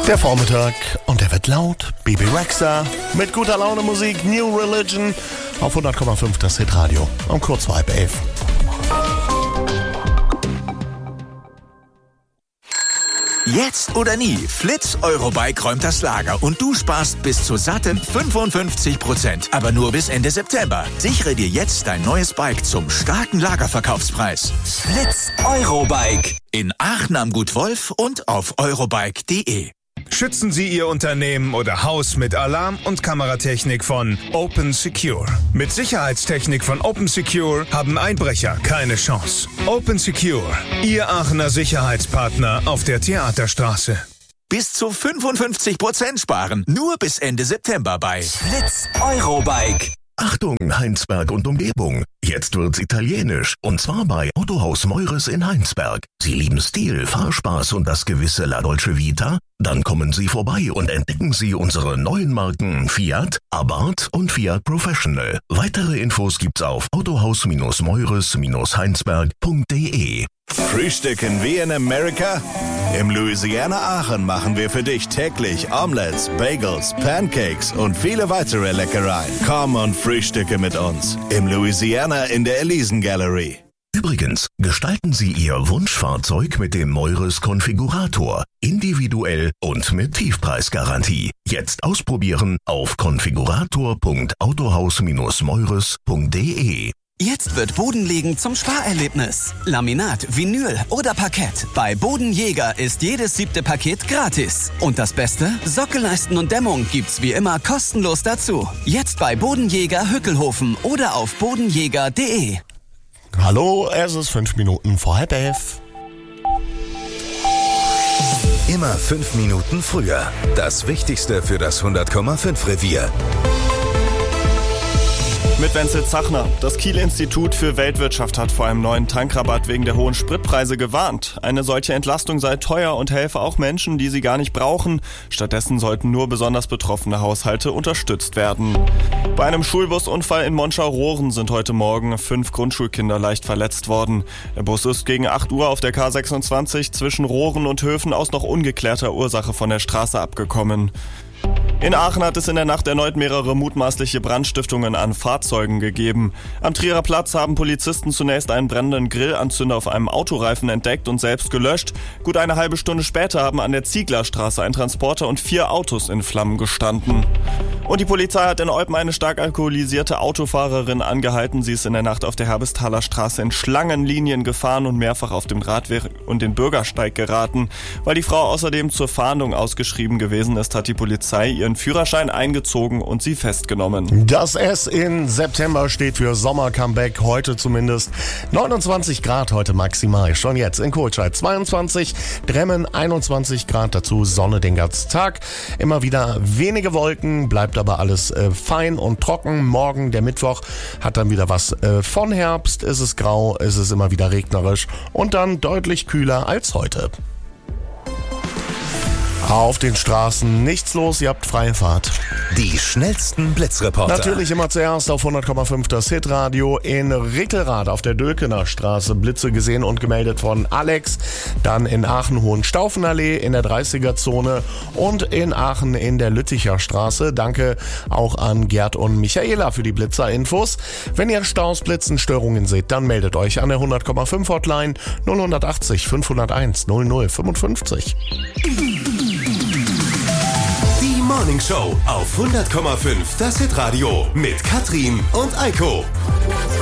Der Vormittag und der wird laut. Bebe Rexha mit guter Laune Musik, New Religion auf 100,5 das Hitradio um kurz vor 10:30. Jetzt oder nie, Flitz Eurobike räumt das Lager und du sparst bis zu satten 55%. Aber nur bis Ende September. Sichere dir jetzt dein neues Bike zum starken Lagerverkaufspreis. Flitz Eurobike. In Aachen am Gut Wolf und auf eurobike.de. Schützen Sie Ihr Unternehmen oder Haus mit Alarm- und Kameratechnik von Open Secure. Mit Sicherheitstechnik von Open Secure haben Einbrecher keine Chance. Open Secure, Ihr Aachener Sicherheitspartner auf der Theaterstraße. Bis zu 55% sparen. Nur bis Ende September bei Flitz Eurobike. Achtung, Heinsberg und Umgebung. Jetzt wird's italienisch. Und zwar bei Autohaus Meures in Heinsberg. Sie lieben Stil, Fahrspaß und das gewisse La Dolce Vita? Dann kommen Sie vorbei und entdecken Sie unsere neuen Marken Fiat, Abarth und Fiat Professional. Weitere Infos gibt's auf autohaus-meures-heinsberg.de. Frühstücken wie in Amerika? Im Louisiana Aachen machen wir für dich täglich Omelettes, Bagels, Pancakes und viele weitere Leckereien. Komm und frühstücke mit uns im Louisiana in der Elisen Gallery. Übrigens, gestalten Sie Ihr Wunschfahrzeug mit dem Meures Konfigurator. Individuell und mit Tiefpreisgarantie. Jetzt ausprobieren auf konfigurator.autohaus-meures.de. Jetzt wird Bodenlegen zum Sparerlebnis. Laminat, Vinyl oder Parkett. Bei Bodenjäger ist jedes 7. Paket gratis. Und das Beste? Sockelleisten und Dämmung gibt's wie immer kostenlos dazu. Jetzt bei Bodenjäger Hückelhofen oder auf bodenjäger.de. Hallo, es ist 5 Minuten vor 10:30. Immer 5 Minuten früher. Das Wichtigste für das 100,5 Revier. Mit Wenzel Zachner. Das Kiel-Institut für Weltwirtschaft hat vor einem neuen Tankrabatt wegen der hohen Spritpreise gewarnt. Eine solche Entlastung sei teuer und helfe auch Menschen, die sie gar nicht brauchen. Stattdessen sollten nur besonders betroffene Haushalte unterstützt werden. Bei einem Schulbusunfall in Monschau-Rohren sind heute Morgen 5 Grundschulkinder leicht verletzt worden. Der Bus ist gegen 8 Uhr auf der K26 zwischen Rohren und Höfen aus noch ungeklärter Ursache von der Straße abgekommen. In Aachen hat es in der Nacht erneut mehrere mutmaßliche Brandstiftungen an Fahrzeugen gegeben. Am Trierer Platz haben Polizisten zunächst einen brennenden Grillanzünder auf einem Autoreifen entdeckt und selbst gelöscht. Gut eine halbe Stunde später haben an der Zieglerstraße ein Transporter und 4 Autos in Flammen gestanden. Und die Polizei hat in Eupen eine stark alkoholisierte Autofahrerin angehalten. Sie ist in der Nacht auf der Herbestaler Straße in Schlangenlinien gefahren und mehrfach auf dem Radweg und den Bürgersteig geraten. Weil die Frau außerdem zur Fahndung ausgeschrieben gewesen ist, hat die Polizei ihren Führerschein eingezogen und sie festgenommen. Das S in September steht für Sommer-Comeback, heute zumindest. 29 Grad heute maximal, schon jetzt in Kohlscheid 22, Dremmen 21 Grad, dazu Sonne den ganzen Tag. Immer wieder wenige Wolken, bleibt aber alles fein und trocken. Morgen, der Mittwoch, hat dann wieder was von Herbst, ist es grau, ist es immer wieder regnerisch und dann deutlich kühler als heute. Auf den Straßen nichts los, ihr habt freie Fahrt. Die schnellsten Blitzreporter. Natürlich immer zuerst auf 100,5 das Hitradio. In Rickelrath auf der Dölkener Straße Blitze gesehen und gemeldet von Alex. Dann in Aachen Hohenstaufenallee in der 30er-Zone und in Aachen in der Lütticher Straße. Danke auch an Gerd und Michaela für die Blitzer-Infos. Wenn ihr Staus, Blitzen, Störungen seht, dann meldet euch an der 100,5 Hotline 0180 501 0055. Morning Show auf 100,5 das Hitradio mit Katrin und Eiko.